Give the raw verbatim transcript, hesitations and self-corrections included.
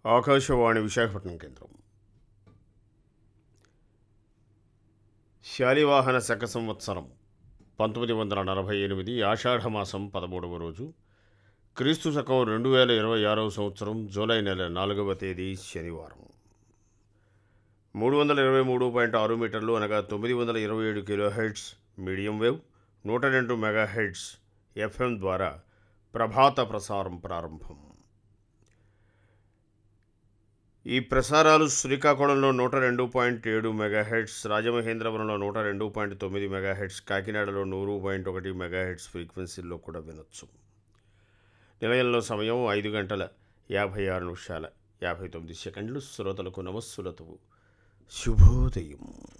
ఆకాశవాణి విశాఖపట్నం కేంద్రం. శాలివాహన శక సంవత్సరం పంతొమ్మిది వందల నలభై ఎనిమిది ఆషాఢమాసం పదమూడవ రోజు, క్రీస్తు శకం రెండు వేల ఇరవై ఆరవ సంవత్సరం జూలై నెల నాలుగవ తేదీ శనివారం. మూడు వందల ఇరవై మూడు పాయింట్ ఆరు మీటర్లు అనగా తొమ్మిది వందల ఇరవై ఏడు కిలో హెడ్స్ మీడియం వేవ్, నూట రెండు మెగా హెడ్స్ ఎఫ్ఎం ద్వారా ప్రభాత ప్రసారం ప్రారంభం. ఈ ప్రసారాలు శ్రీకాకుళంలో నూట రెండు పాయింట్ ఏడు మెగాహెడ్స్, రాజమహేంద్రవరంలో నూట రెండు పాయింట్ తొమ్మిది మెగాహెడ్స్, కాకినాడలో నూరు పాయింట్ ఒకటి మెగాహెడ్స్ ఫ్రీక్వెన్సీల్లో కూడా వినొచ్చు. నిలయంలో సమయం ఐదు గంటల యాభై ఆరు నిమిషాల యాభై తొమ్మిది సెకండ్లు. శ్రోతలకు నమస్సులతో శుభోదయం.